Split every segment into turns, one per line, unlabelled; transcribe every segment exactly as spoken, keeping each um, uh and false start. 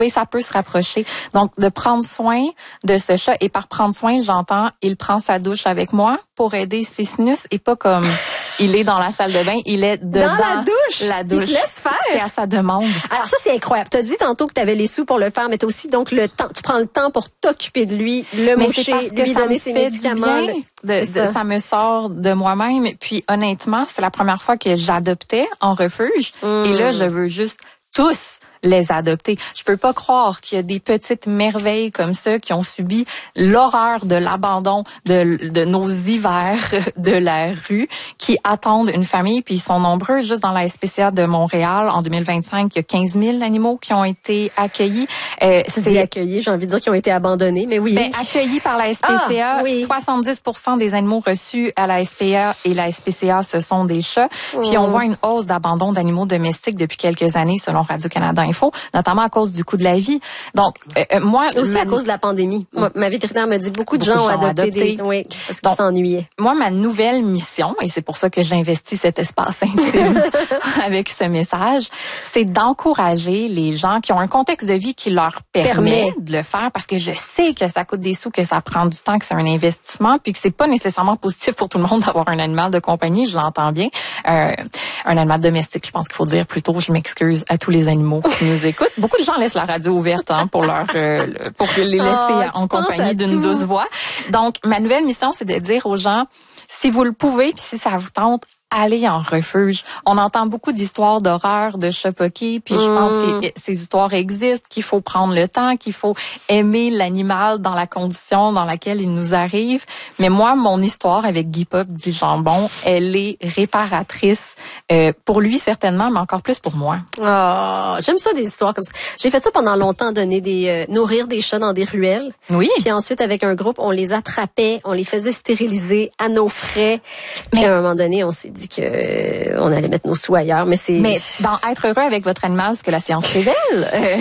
Oui, ça peut se rapprocher. Donc, de prendre soin de ce chat. Et par prendre soin, j'entends, il prend sa douche avec moi pour aider ses sinus et pas comme il est dans la salle de bain, il est dedans.
Dans la douche?
La douche.
Il se laisse faire?
C'est à sa demande.
Alors ça, c'est incroyable. Tu as dit tantôt que tu avais les sous pour le faire, mais tu as aussi donc le temps. Tu prends le temps pour t'occuper de lui, le
mais
moucher, lui donner ses médicaments.
De, de, ça. ça me sort de moi-même. Puis honnêtement, c'est la première fois que j'adoptais en refuge. Mmh. Et là, je veux juste tous les adopter. Je peux pas croire qu'il y a des petites merveilles comme ça qui ont subi l'horreur de l'abandon de, de nos hivers de la rue, qui attendent une famille, puis ils sont nombreux. Juste dans la S P C A de Montréal, en deux mille vingt-cinq, il y a quinze mille animaux qui ont été accueillis.
Euh, tu dis accueillis, j'ai envie de dire qu'ils ont été abandonnés, mais oui.
Ben, accueillis par la S P C A, ah, oui. soixante-dix pour cent des animaux reçus à la S P A et la S P C A, ce sont des chats. Mmh. Puis on voit une hausse d'abandon d'animaux domestiques depuis quelques années, selon Radio-Canada Info, notamment à cause du coût de la vie. Donc, euh, moi...
Aussi ma... à cause de la pandémie. Moi, ma vétérinaire me dit beaucoup de beaucoup gens ont adopté, adopté des... Oui, parce qu'ils s'ennuyaient.
Moi, ma nouvelle mission, et c'est pour ça que j'investis cet espace intime avec ce message, c'est d'encourager les gens qui ont un contexte de vie qui leur permet, permet de le faire, parce que je sais que ça coûte des sous, que ça prend du temps, que c'est un investissement, puis que c'est pas nécessairement positif pour tout le monde d'avoir un animal de compagnie, je l'entends bien. Euh, un animal domestique, je pense qu'il faut dire plutôt, je m'excuse à tous les animaux qui nous écoutent. Beaucoup de gens laissent la radio ouverte hein, pour leur euh, pour les laisser oh, en compagnie d'une douce voix. Donc, ma nouvelle mission, c'est de dire aux gens, si vous le pouvez, puis si ça vous tente, allez en refuge. On entend beaucoup d'histoires d'horreur, de chats poqués, puis mmh. je pense que ces histoires existent, qu'il faut prendre le temps, qu'il faut aimer l'animal dans la condition dans laquelle il nous arrive. Mais moi, mon histoire avec Guy Pop dit Jambon, elle est réparatrice euh, pour lui certainement, mais encore plus pour moi.
Oh, j'aime ça des histoires comme ça. J'ai fait ça pendant longtemps, donner des euh, nourrir des chats dans des ruelles.
Oui.
Puis ensuite avec un groupe, on les attrapait, on les faisait stériliser à nos frais. Puis mais, à un moment donné, on s'est dit que euh, on allait mettre nos sous ailleurs, mais c'est...
Mais dans Être heureux avec votre animal, ce que la science révèle, euh,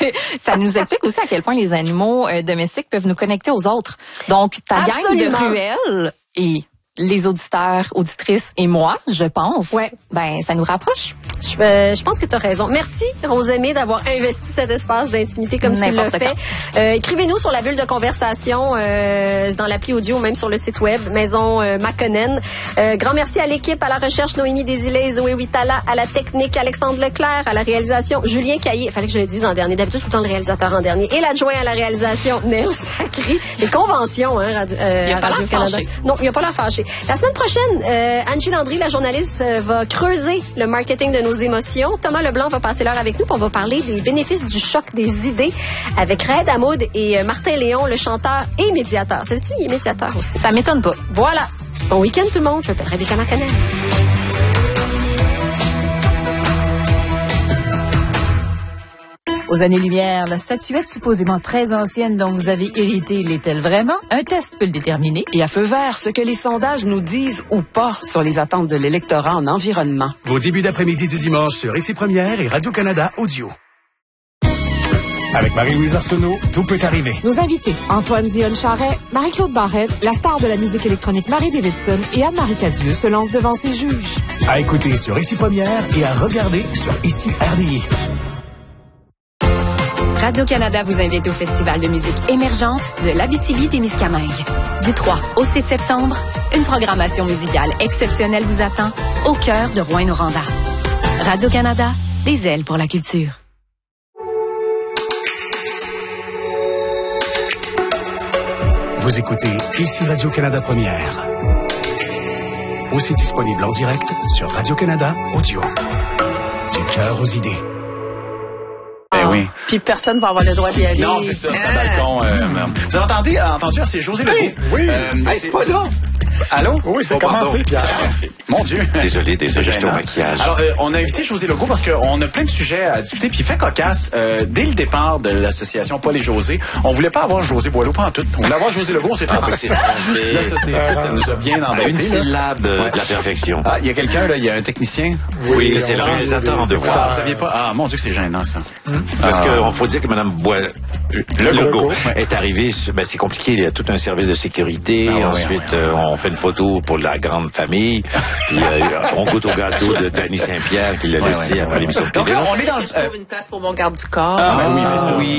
ça nous explique aussi à quel point les animaux euh, domestiques peuvent nous connecter aux autres. Donc, ta
Absolument.
gang de ruelles et les auditeurs, auditrices et moi, je pense,
ouais.
ben ça nous rapproche.
Je, euh, je pense que tu as raison. Merci, Rosemée, d'avoir investi cet espace d'intimité comme tu l'as fait. Euh, écrivez-nous sur la bulle de conversation, euh, dans l'appli audio, même sur le site web, Maison euh, Makonnen. Euh, grand merci à l'équipe, à la recherche, Noémie Desilets, Zoé Witala, à la technique, Alexandre Leclerc, à la réalisation, Julien Caillé. Il fallait que je le dise en dernier. D'habitude, tout le temps le réalisateur en dernier. Et l'adjoint à la réalisation, Nel Sacré. Les conventions, hein, radio, euh,
il a
à Radio-Canada. Non, il n'y a pas l'air fâché. La semaine prochaine, euh, Angie Landry, la journaliste, euh, va creuser le marketing de nos émotions. Thomas Leblanc va passer l'heure avec nous. On va parler des bénéfices du choc des idées avec Raed Hamoud et euh, Martin Léon, le chanteur et médiateur. Savais-tu, il est médiateur aussi.
Ça m'étonne pas.
Voilà. Bon week-end tout le monde. Je m'appelle Rebecca Makonnen.
Aux années-lumière, la statuette supposément très ancienne dont vous avez hérité l'est-elle vraiment? Un test peut le déterminer.
Et à feu vert, ce que les sondages nous disent ou pas sur les attentes de l'électorat en environnement.
Vos débuts d'après-midi du dimanche sur Ici Première et Radio-Canada Audio. Avec Marie-Louise Arsenault, tout peut arriver.
Nos invités, Antoine Dionne-Charret, Marie-Claude Barrette, la star de la musique électronique Marie Davidson et Anne-Marie Cadieux se lancent devant ses juges.
À écouter sur Ici Première et à regarder sur Ici R D I.
Radio-Canada vous invite au Festival de musique émergente de l'Abitibi-Témiscamingue. Du trois au six septembre, une programmation musicale exceptionnelle vous attend au cœur de Rouyn-Noranda. Radio-Canada, des ailes pour la culture.
Vous écoutez Ici Radio-Canada Première. Aussi disponible en direct sur Radio-Canada Audio. Du cœur aux idées.
Ben oui.
Puis personne va avoir le droit d'y aller.
Non, c'est ça, c'est un balcon. Euh, vous avez entendu, entendu, c'est José Legault.
Oui, oui.
Euh,
hey, c'est pas là.
Allô?
Oui, c'est
oh,
commencé, Pierre.
Mon Dieu.
Désolé, désolé, j'étais au maquillage.
Alors, euh, on a invité José Legault parce qu'on a plein de sujets à discuter. Puis, fait cocasse, euh, dès le départ de l'association Paul et José, on voulait pas avoir José Boileau, pas en tout. On voulait avoir José Legault, c'est trompé.
Ah,
là, ça, c'est, ça, ça nous a bien embêté.
Une syllabe
ouais.
de la perfection.
Ah, il y a quelqu'un, là, il y a un technicien.
Oui, oui c'est le réalisateur en devoir.
Vous saviez pas? Ah, mon Dieu, que c'est gênant, ça.
Hum. Parce ah. qu'il faut dire que Mme Boileau, le logo est arrivé, ben, c'est compliqué, il y a tout un service de sécurité. Ah,
Ensuite,
oui, oui. Euh, on fait une photo pour la grande famille. Puis, euh, on goûte au gâteau de Danny Saint-Pierre qui l'a laissé ouais, ouais, après l'émission de télé.
Donc là, on est dans le...
Je trouve une place pour mon garde du corps.
Ah, ben oui, mais ça,
oui.